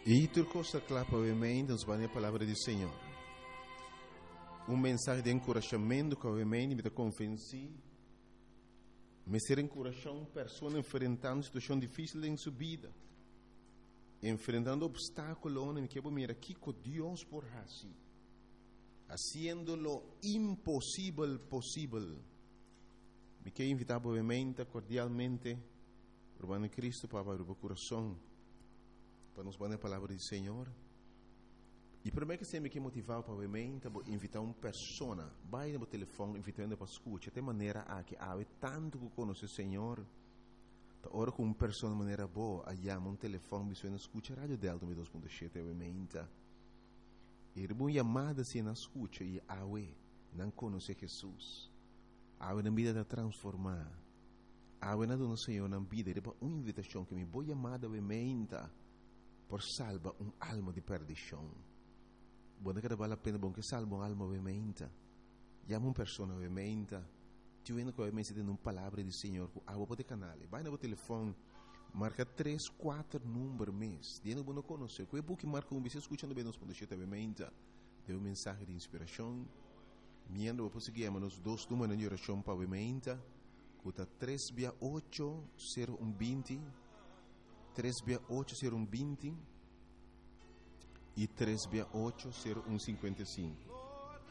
E tu costa clapa obviamente nos vai a palavra do Senhor. Mensagem de encorajamento que obviamente me convenci. Me ser encorajar uma pessoa enfrentando uma situação difícil em sua vida. Enfrentando obstáculos, me quero mirar aqui com Deus por assim. Haciendo lo imposible posible. Me quero invitar obviamente, cordialmente, Urbano Cristo para abrir o coração. Para nos dar a palavra do Senhor. E primeiro que sempre que motivar para invitar uma pessoa, vai no telefone invitando para escutar, de maneira a que há tanto que conhece o Senhor, ora com uma pessoa de maneira boa, aí há um telefone me suena escuta rádio Delta 2.7 obviamente. E uma chamada se na escuta e há não conhece Jesus, há na vida de transformar, há na do Senhor na vida, e uma invitação que me boa chamada obviamente por salvar alma de perdição. Buona che vale la pena bom che salva un'alma ovviamente. Chiama una persona ovviamente. Ti vedo che ovviamente tiene una parola del Signore. A voi potete canale. Vai no telefono. Marca 3, 4 numeri mes. Tiene buono conoscere. Quei buchi marca un bisogno ascoltando bene spondescete ovviamente. Deu un messaggio di ispirazione. Miendo poi seguiamo nos dos numeri di orazione ovviamente. Cuta 3 via 8 0120. 3 via 8 0120. E 3 via 8 0155.